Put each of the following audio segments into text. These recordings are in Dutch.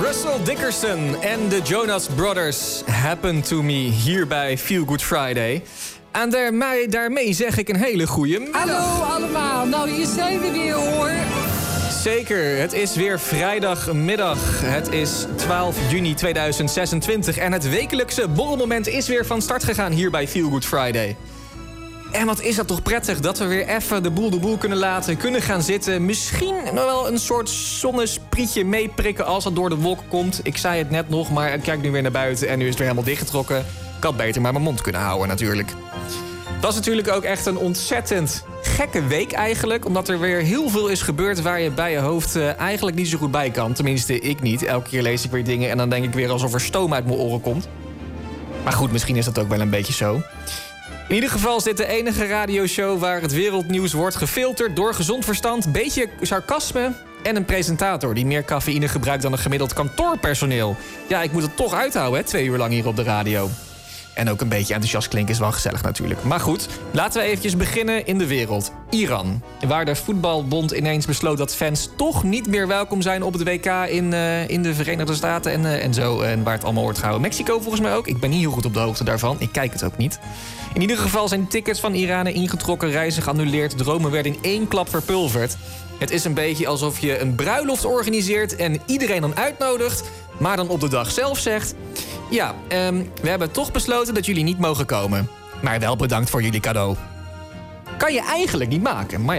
Russell Dickerson en de Jonas Brothers Happen to Me hier bij Feel Good Friday. En daarmee zeg ik een hele goeie middag. Hallo allemaal, nou hier zijn we weer hoor. Zeker, het is weer vrijdagmiddag. Het is 12 juni 2026 en het wekelijkse borrelmoment is weer van start gegaan hier bij Feel Good Friday. En wat is dat toch prettig dat we weer even de boel kunnen laten, kunnen gaan zitten. Misschien nog wel een soort zonnesprietje meeprikken als het door de wolken komt. Ik zei het net nog, maar ik kijk nu weer naar buiten en nu is het weer helemaal dichtgetrokken. Ik had beter maar mijn mond kunnen houden natuurlijk. Dat is natuurlijk ook echt een ontzettend gekke week eigenlijk. Omdat er weer heel veel is gebeurd waar je bij je hoofd eigenlijk niet zo goed bij kan. Tenminste, ik niet. Elke keer lees ik weer dingen en dan denk ik weer alsof er stoom uit mijn oren komt. Maar goed, misschien is dat ook wel een beetje zo. In ieder geval is dit de enige radioshow waar het wereldnieuws wordt gefilterd door gezond verstand, beetje sarcasme en een presentator die meer cafeïne gebruikt dan een gemiddeld kantoorpersoneel. Ja, ik moet het toch uithouden, hè, 2 uur lang hier op de radio. En ook een beetje enthousiast klinken is wel gezellig natuurlijk. Maar goed, laten we eventjes beginnen in de wereld. Iran, waar de voetbalbond ineens besloot dat fans toch niet meer welkom zijn op het WK in de Verenigde Staten en zo. En waar het allemaal wordt gehouden. Mexico volgens mij ook. Ik ben niet heel goed op de hoogte daarvan. Ik kijk het ook niet. In ieder geval zijn tickets van Iranen ingetrokken, reizen geannuleerd, dromen werden in 1 klap verpulverd. Het is een beetje alsof je een bruiloft organiseert en iedereen dan uitnodigt, maar dan op de dag zelf zegt: ja, we hebben toch besloten dat jullie niet mogen komen. Maar wel bedankt voor jullie cadeau. Kan je eigenlijk niet maken, maar ja.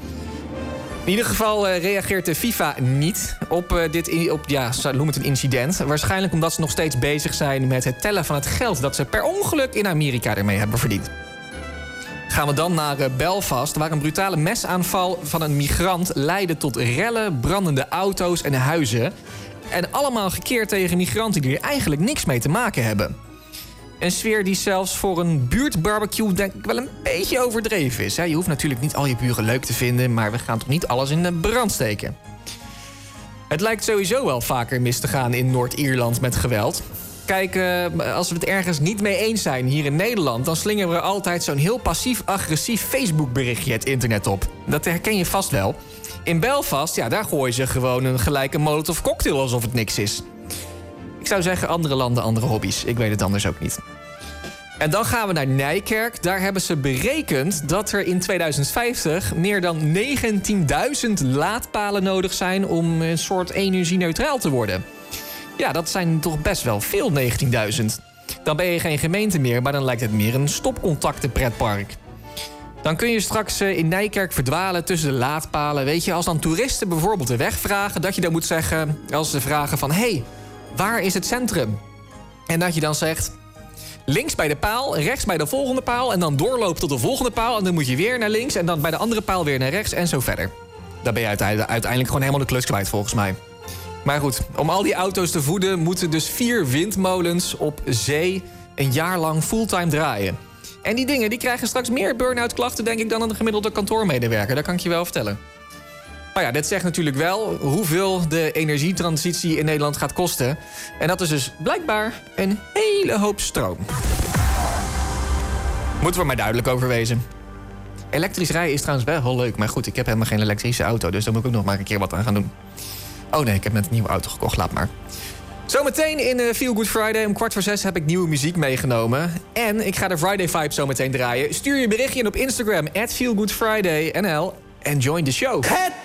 In ieder geval reageert de FIFA niet op noem het een incident. Waarschijnlijk omdat ze nog steeds bezig zijn met het tellen van het geld dat ze per ongeluk in Amerika ermee hebben verdiend. Gaan we dan naar Belfast, waar een brutale mesaanval van een migrant leidde tot rellen, brandende auto's en huizen. En allemaal gekeerd tegen migranten die er eigenlijk niks mee te maken hebben. Een sfeer die zelfs voor een buurtbarbecue denk ik wel een beetje overdreven is. Je hoeft natuurlijk niet al je buren leuk te vinden, maar we gaan toch niet alles in de brand steken. Het lijkt sowieso wel vaker mis te gaan in Noord-Ierland met geweld. Kijk, als we het ergens niet mee eens zijn hier in Nederland, dan slingeren we altijd zo'n heel passief-agressief Facebook-berichtje het internet op. Dat herken je vast wel. In Belfast, ja, daar gooien ze gewoon een gelijke molotov cocktail alsof het niks is. Ik zou zeggen, andere landen, andere hobby's. Ik weet het anders ook niet. En dan gaan we naar Nijkerk. Daar hebben ze berekend dat er in 2050 meer dan 19.000 laadpalen nodig zijn om een soort energie-neutraal te worden. Ja, dat zijn toch best wel veel, 19.000. Dan ben je geen gemeente meer, maar dan lijkt het meer een stopcontactenpretpark. Dan kun je straks in Nijkerk verdwalen tussen de laadpalen. Weet je, als dan toeristen bijvoorbeeld de weg vragen, dat je dan moet zeggen, als ze vragen van: hey, waar is het centrum? En dat je dan zegt: links bij de paal, rechts bij de volgende paal, en dan doorlopen tot de volgende paal. En dan moet je weer naar links en dan bij de andere paal weer naar rechts en zo verder. Dan ben je uiteindelijk gewoon helemaal de klus kwijt volgens mij. Maar goed, om al die auto's te voeden moeten dus 4 windmolens op zee een jaar lang fulltime draaien. En die dingen die krijgen straks meer burn-out klachten, denk ik, dan een gemiddelde kantoormedewerker. Dat kan ik je wel vertellen. Maar ja, dit zegt natuurlijk wel hoeveel de energietransitie in Nederland gaat kosten. En dat is dus blijkbaar een hele hoop stroom. Moeten we maar duidelijk over wezen. Elektrisch rijden is trouwens wel heel leuk. Maar goed, ik heb helemaal geen elektrische auto, dus daar moet ik ook nog maar een keer wat aan gaan doen. Oh nee, ik heb net een nieuwe auto gekocht, laat maar. Zometeen in Feel Good Friday om 5:15 heb ik nieuwe muziek meegenomen. En ik ga de Friday Vibe zo meteen draaien. Stuur je berichtje in op Instagram @feelgoodfridaynl en join the show.